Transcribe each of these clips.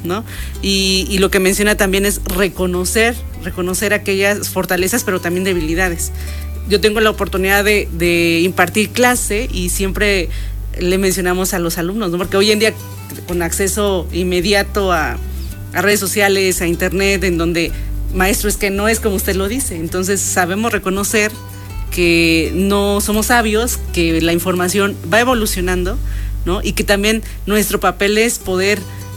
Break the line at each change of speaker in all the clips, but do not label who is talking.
¿no? Y lo que menciona también es reconocer aquellas fortalezas, pero también debilidades. Yo tengo la oportunidad de impartir clase y siempre le mencionamos a los alumnos, ¿no? Porque hoy en día, con acceso inmediato a redes sociales, a internet, en donde, maestro, es que no es como usted lo dice. Entonces sabemos reconocer que no somos sabios, que la información va evolucionando, ¿no? Y que también nuestro papel es poder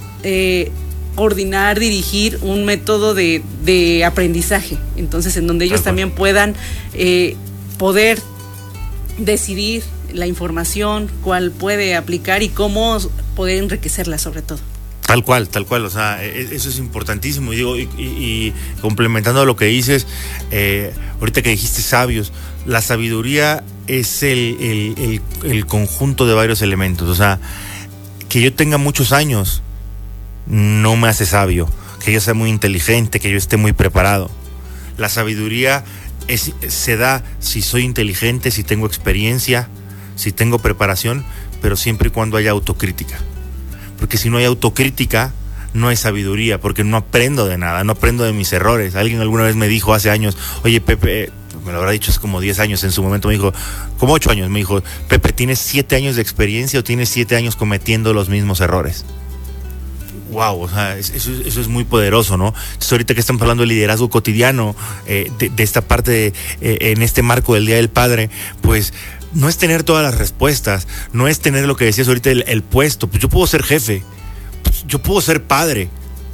coordinar, dirigir un método de aprendizaje. Entonces, en donde ellos también puedan poder decidir la información, cuál puede aplicar y cómo poder enriquecerla sobre todo.
Tal cual, o sea, eso es importantísimo. Y digo, y complementando lo que dices, ahorita que dijiste sabios, la sabiduría es el conjunto de varios elementos. O sea, que yo tenga muchos años no me hace sabio, que yo sea muy inteligente, que yo esté muy preparado. La sabiduría se da si soy inteligente, si tengo experiencia, si tengo preparación, pero siempre y cuando haya autocrítica. Porque si no hay autocrítica, no hay sabiduría, porque no aprendo de nada, no aprendo de mis errores. Alguien alguna vez me dijo hace años, oye Pepe, me lo habrá dicho hace como 10 años, en su momento me dijo, como 8 años, me dijo, Pepe, ¿tienes 7 años de experiencia o tienes 7 años cometiendo los mismos errores? Wow, o sea, eso es muy poderoso, ¿no? Entonces, ahorita que estamos hablando de liderazgo cotidiano, de esta parte, en este marco del Día del Padre, pues no es tener todas las respuestas, no es tener lo que decías ahorita, el puesto. Pues yo puedo ser jefe, pues yo puedo ser padre.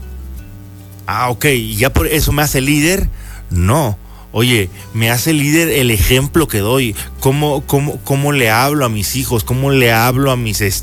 Ok, ¿y ya por eso me hace líder? No. Oye, me hace líder el ejemplo que doy, cómo le hablo a mis hijos, cómo le hablo a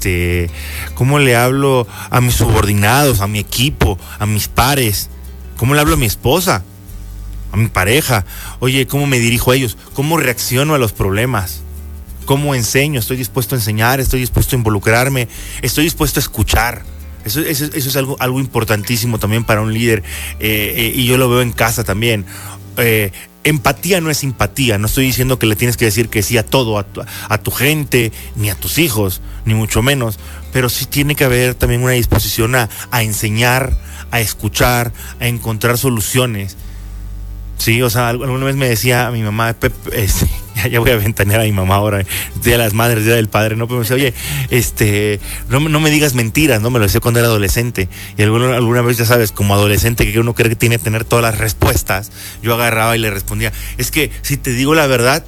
cómo le hablo a mis subordinados, a mi equipo, a mis pares, cómo le hablo a mi esposa, a mi pareja. Oye, cómo me dirijo a ellos, cómo reacciono a los problemas, cómo enseño, estoy dispuesto a enseñar, estoy dispuesto a involucrarme, estoy dispuesto a escuchar. Eso es algo importantísimo también para un líder, y yo lo veo en casa también. Empatía no es simpatía. No estoy diciendo que le tienes que decir que sí a todo, a tu gente, ni a tus hijos, ni mucho menos, pero sí tiene que haber también una disposición a enseñar, a escuchar, a encontrar soluciones. Sí, o sea, alguna vez me decía a mi mamá, ya voy a ventanear a mi mamá ahora, Día de las Madres, Día del Padre, ¿no? Pero me decía, oye, no me digas mentiras, ¿no? Me lo decía cuando era adolescente. Y alguna vez, ya sabes, como adolescente, que uno cree que tiene que tener todas las respuestas, yo agarraba y le respondía, es que si te digo la verdad,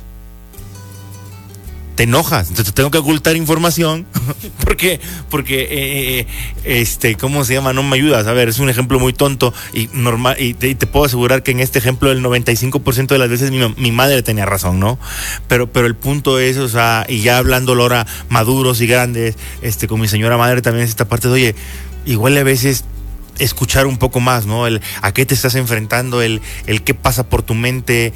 te enojas, entonces tengo que ocultar información porque ¿cómo se llama? No me ayudas. A ver, es un ejemplo muy tonto y normal, y te puedo asegurar que en este ejemplo el 95% de las veces mi madre tenía razón, ¿no? Pero el punto es, o sea, y ya hablándolo ahora maduros y grandes, con mi señora madre también es esta parte de, oye, igual a veces escuchar un poco más, ¿no? A qué te estás enfrentando, el qué pasa por tu mente,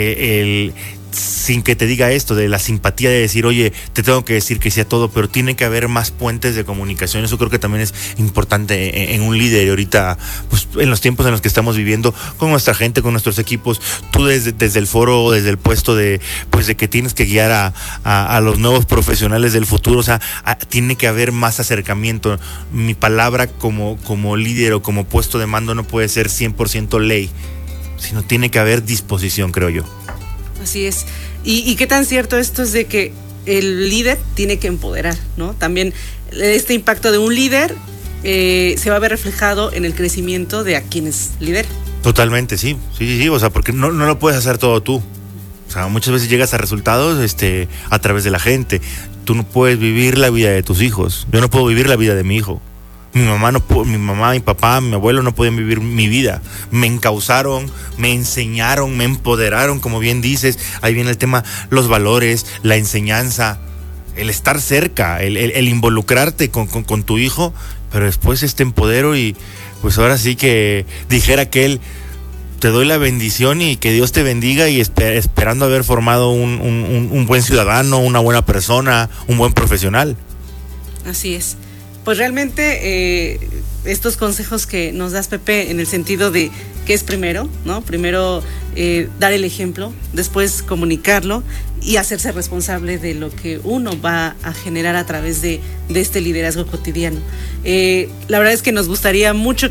sin que te diga esto, de la simpatía de decir, oye, te tengo que decir que sí a todo, pero tiene que haber más puentes de comunicación. Eso creo que también es importante en un líder. Y ahorita, pues, en los tiempos en los que estamos viviendo, con nuestra gente, con nuestros equipos, tú desde el foro, desde el puesto de que tienes que guiar a los nuevos profesionales del futuro, o sea, tiene que haber más acercamiento. Mi palabra como líder o como puesto de mando no puede ser 100% ley, sino tiene que haber disposición, creo yo.
Así es. ¿Y qué tan cierto esto es de que el líder tiene que empoderar, ¿no? También este impacto de un líder se va a ver reflejado en el crecimiento de a quienes lidera.
Totalmente, sí, o sea, porque no lo puedes hacer todo tú. O sea, muchas veces llegas a resultados a través de la gente. Tú no puedes vivir la vida de tus hijos. Yo no puedo vivir la vida de mi hijo. Mi mamá, mi papá, mi abuelo no podían vivir mi vida. Me encauzaron, me enseñaron, me empoderaron, como bien dices. Ahí viene el tema, los valores, la enseñanza, el estar cerca, el involucrarte con tu hijo, pero después empodero y pues ahora sí que dijera aquel, te doy la bendición y que Dios te bendiga y esperando haber formado un buen ciudadano, una buena persona, un buen profesional.
Así es. Pues realmente estos consejos que nos das, Pepe, en el sentido de qué es primero, ¿no? Primero dar el ejemplo, después comunicarlo y hacerse responsable de lo que uno va a generar a través de este liderazgo cotidiano. La verdad es que nos gustaría mucho